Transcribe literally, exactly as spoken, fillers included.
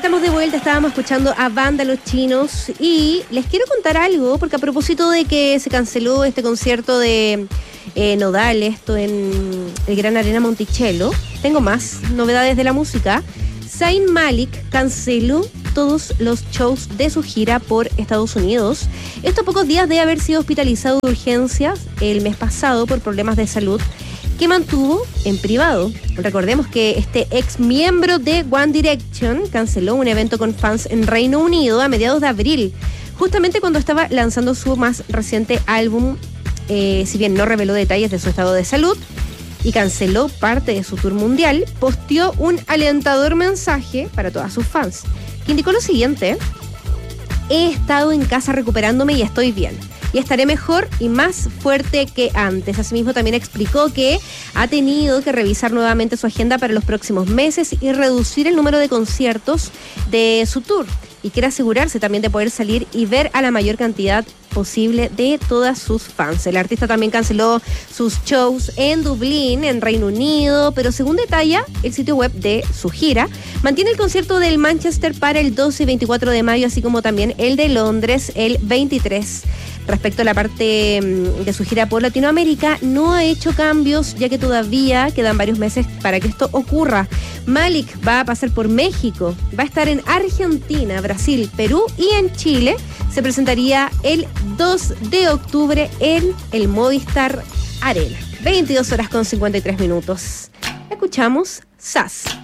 estamos de vuelta, estábamos escuchando a Banda Los Chinos y les quiero contar algo, porque a propósito de que se canceló este concierto de eh, Nodal, esto en el Gran Arena Monticello, tengo más novedades de la música. Zayn Malik canceló todos los shows de su gira por Estados Unidos. Esto a pocos días de haber sido hospitalizado de urgencias el mes pasado por problemas de salud que mantuvo en privado. Recordemos que este ex miembro de One Direction canceló un evento con fans en Reino Unido a mediados de abril, justamente cuando estaba lanzando su más reciente álbum, eh, si bien no reveló detalles de su estado de salud y canceló parte de su tour mundial, posteó un alentador mensaje para todas sus fans, que indicó lo siguiente: he estado en casa recuperándome y estoy bien. Y estaré mejor y más fuerte que antes. Asimismo, también explicó que ha tenido que revisar nuevamente su agenda para los próximos meses y reducir el número de conciertos de su tour. Y quiere asegurarse también de poder salir y ver a la mayor cantidad posible de todas sus fans. El artista también canceló sus shows en Dublín, en Reino Unido, pero según detalla el sitio web de su gira, mantiene el concierto del Manchester para el doce y veinticuatro de mayo, así como también el de Londres el veintitrés. Respecto a la parte de su gira por Latinoamérica, no ha hecho cambios, ya que todavía quedan varios meses para que esto ocurra. Malik va a pasar por México, va a estar en Argentina, Brasil, Perú y en Chile. Se presentaría el dos de octubre en el Movistar Arena. veintidós horas con cincuenta y tres minutos. Escuchamos S A S.